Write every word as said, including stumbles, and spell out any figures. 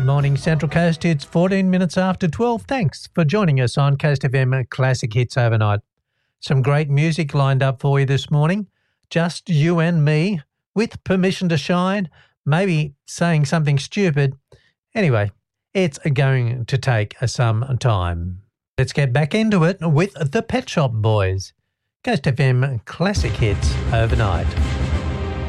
Morning Central Coast, it's fourteen minutes after twelve. Thanks for joining us on Coast F M Classic Hits Overnight. Some great music lined up for you this morning. Just you and me, with permission to shine, maybe saying something stupid. Anyway, it's going to take some time. Let's get back into it with the Pet Shop Boys. Coast F M Classic Hits Overnight.